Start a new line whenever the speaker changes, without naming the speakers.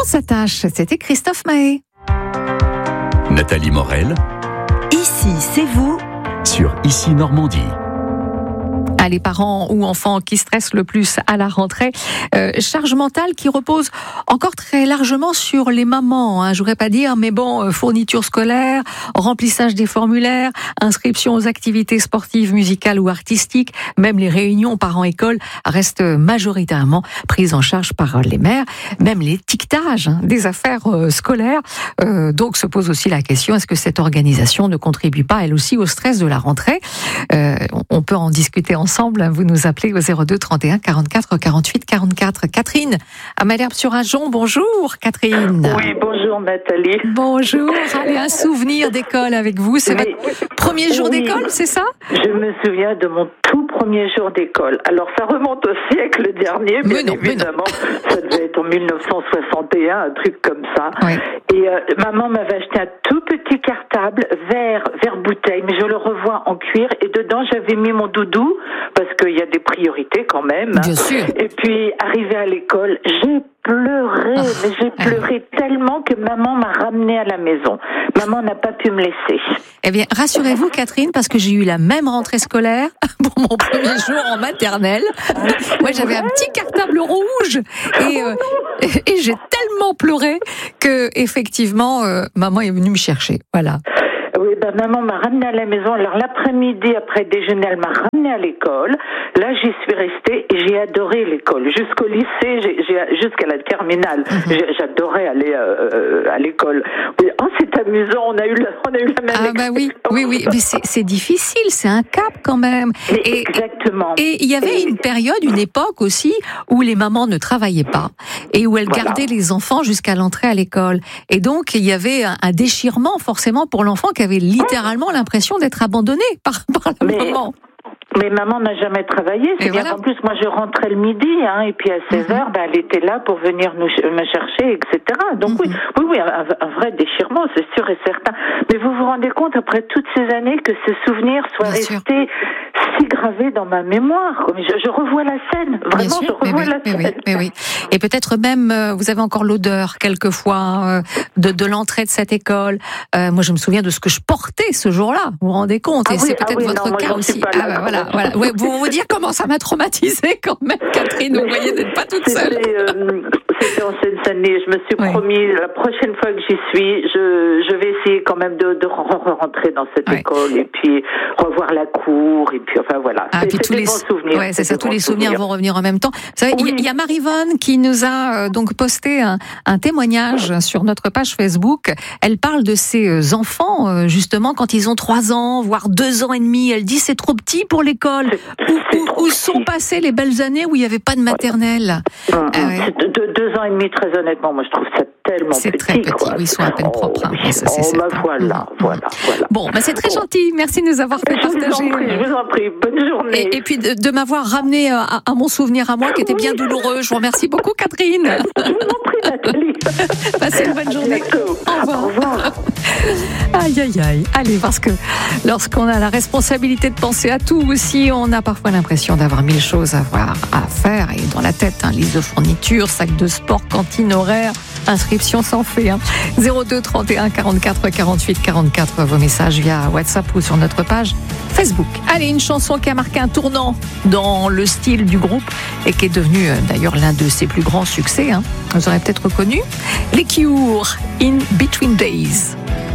s'attache, c'était Christophe Mahé.
Nathalie Morel.
Ici, c'est vous.
Sur Ici Normandie.
Les parents ou enfants qui stressent le plus à la rentrée. Charge mentale qui repose encore très largement sur les mamans. Je voudrais pas dire, mais bon, fourniture scolaire, remplissage des formulaires, inscription aux activités sportives, musicales ou artistiques, même les réunions parents-école restent majoritairement prises en charge par les mères. Même l'étiquetage des affaires scolaires. Donc se pose aussi la question, est-ce que cette organisation ne contribue pas elle aussi au stress de la rentrée? On peut en discuter ensemble. Vous nous appelez au 02 31 44 48 44. Catherine à Malherbe-sur-Ajon. Bonjour Catherine.
Oui, bonjour Nathalie.
Bonjour. Allez, un souvenir d'école avec vous. C'est votre premier jour d'école, c'est ça?
Je me souviens de mon tout premier jour d'école. Alors ça remonte au siècle dernier, bien évidemment. Ça devait être en 1961, un truc comme ça.
Oui.
Et maman m'avait acheté un tout petit cartable vert bouteille, mais je le revois en cuir. Et dedans, j'avais mis mon doudou, parce qu'il y a des priorités quand même.
Bien sûr.
Et puis, arrivé à l'école, j'ai pleuré, mais j'ai pleuré tellement que maman m'a ramenée à la maison. Maman n'a pas pu me laisser.
Eh bien, rassurez-vous Catherine, parce que j'ai eu la même rentrée scolaire pour mon premier jour en maternelle. Moi, j'avais un petit cartable rouge et j'ai tellement pleuré que effectivement, maman est venue me chercher. Voilà.
Oui, maman m'a ramenée à la maison. Alors l'après-midi, après déjeuner, elle m'a ramenée à l'école. Là, j'y suis restée et j'ai adoré l'école. Jusqu'au lycée, jusqu'à la terminale, j'adorais aller à l'école. Oui, c'est amusant. On a eu la même expérience.
Bah oui, mais c'est difficile, c'est un cap quand même.
Exactement.
Et il y avait une époque aussi où les mamans ne travaillaient pas et où elles gardaient les enfants jusqu'à l'entrée à l'école. Et donc il y avait un déchirement forcément pour l'enfant qui avait littéralement l'impression d'être abandonné par la maman.
Mais maman n'a jamais travaillé, c'est bien. En plus, moi, je rentrais le midi, et puis à 16h, elle était là pour venir me chercher, etc. Donc oui, un vrai déchirement, c'est sûr et certain. Mais vous vous rendez compte, après toutes ces années, que ce souvenir soit resté si gravé dans ma mémoire. Je revois la scène, vraiment, je revois la scène.
Oui. Et peut-être même, vous avez encore l'odeur, quelquefois, de l'entrée de cette école. Moi, je me souviens de ce que je portais ce jour-là, vous vous rendez compte? Et c'est peut-être votre cas aussi. Voilà. Ouais, vous dire comment ça m'a traumatisée quand même, Catherine. Vous voyez, n'êtes pas toute seule.
C'était en Seine-Saint-Denis. Je me suis promis, la prochaine fois que j'y suis, je vais essayer quand même de rentrer dans cette école et puis revoir la cour et puis enfin voilà. C'est tous les bons souvenirs.
Ouais, c'est ça. Tous les souvenirs vont revenir en même temps. Vous savez, il y a Marie-Vonne qui nous a donc posté un témoignage sur notre page Facebook. Elle parle de ses enfants justement quand ils ont 3 ans, voire 2 ans et demi. Elle dit c'est trop petit pour l'école. Où sont passées les belles années où il n'y avait pas de maternelle?
2 ans et demi, très honnêtement, moi je trouve ça tellement petit.
C'est très petit, ils sont à peine propres.
Voilà.
Bon, c'est très gentil, merci de nous avoir fait partager.
Je vous en prie, bonne journée.
Et puis de m'avoir ramené à mon souvenir à moi qui était bien douloureux. Je vous remercie beaucoup Catherine.
Je vous en prie Nathalie.
Passez une bonne journée.
Au revoir.
Aïe. Allez, parce que lorsqu'on a la responsabilité de penser à tout aussi, on a parfois l'impression d'avoir 1000 choses à faire et dans la tête, liste de fournitures, sac de sport, cantine horaire, inscription sans fait. 02 31 44 48 44, vos messages via WhatsApp ou sur notre page Facebook. Allez, une chanson qui a marqué un tournant dans le style du groupe et qui est devenu d'ailleurs l'un de ses plus grands succès. Vous aurez peut-être reconnu les Cure, In Between Days.